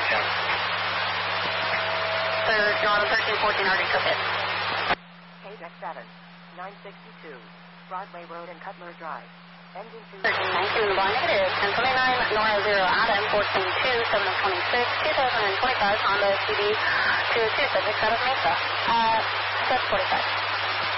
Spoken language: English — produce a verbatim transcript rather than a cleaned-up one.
ten. Third, Northern thirteen fourteen, Arctic Cookit. K D E C seven, nine sixty-two, Broadway Road and Cutler Drive. Engine two. thirteen nineteen, the blind negative, ten twenty-nine, Nora zero, Adam, fourteen two, seven twenty-six, two thousand twenty-five, Honda C D two two, subject out of Mesa. Uh, seven forty-five.